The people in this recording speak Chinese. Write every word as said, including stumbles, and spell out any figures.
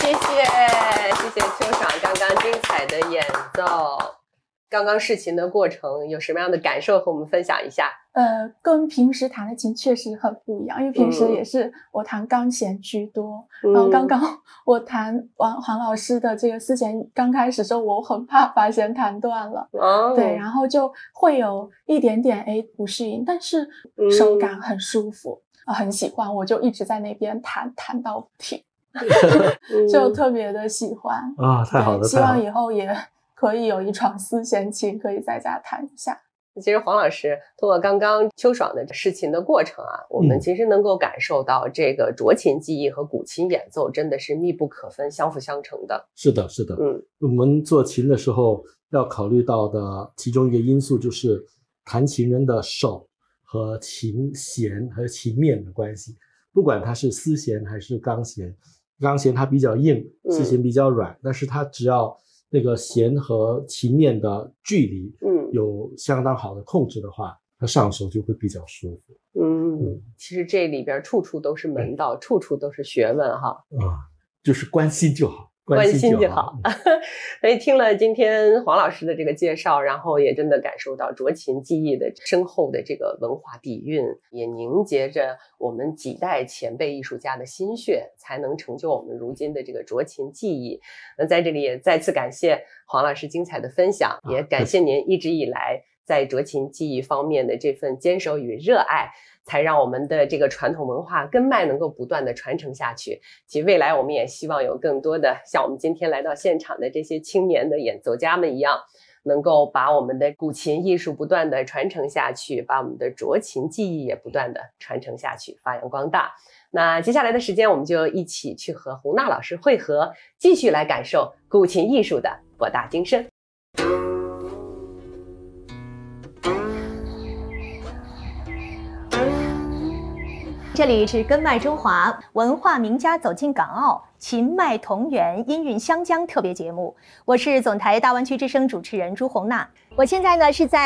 谢谢谢谢秋爽刚刚精彩的演奏。刚刚试琴的过程有什么样的感受和我们分享一下？ 呃，跟平时弹的琴确实很不一样，因为平时也是我弹钢弦居多，嗯、然后刚刚我弹王黄老师的这个丝弦，刚开始的时候我很怕把弦弹断了，哦、对，然后就会有一点点哎不适应，但是手感很舒服，嗯、很喜欢，我就一直在那边弹弹到停，就特别的喜欢啊，太好了， 希望以后也可以有一床丝弦琴，可以在家弹一下。 其实黄老师通过刚刚秋爽的试琴的过程啊，我们其实能够感受到这个斲琴技艺和古琴演奏真的是密不可分、相辅相成的。 是的，是的。嗯，我们做琴的时候要考虑到的其中一个因素就是弹琴人的手和琴弦和琴面的关系。不管它是丝弦还是钢弦，钢弦它比较硬，丝弦比较软，嗯、但是它只要那个弦和琴面的距离，嗯，有相当好的控制的话，它上手就会比较舒服。 嗯，嗯其实这里边处处都是门道，处处都是学问哈。 啊，就是关心就好。 关心就好。所以听了今天黄老师的这个介绍，然后也真的感受到斲琴技艺的深厚的这个文化底蕴，也凝结着我们几代前辈艺术家的心血，才能成就我们如今的这个斲琴技艺。那在这里也再次感谢黄老师精彩的分享，也感谢您一直以来在斲琴技艺方面的这份坚守与热爱，才让我们的这个传统文化根脉能够不断的传承下去。其未来我们也希望有更多的像我们今天来到现场的这些青年的演奏家们一样，能够把我们的古琴艺术不断的传承下去，把我们的斲琴技艺也不断的传承下去，发扬光大。那接下来的时间我们就一起去和洪娜老师会合，继续来感受古琴艺术的博大精深。 这里是根脉中华，文化名家走进港澳，琴脉同源，音韵相将特别节目。我是总台大湾区之声主持人朱洪娜。我现在呢是在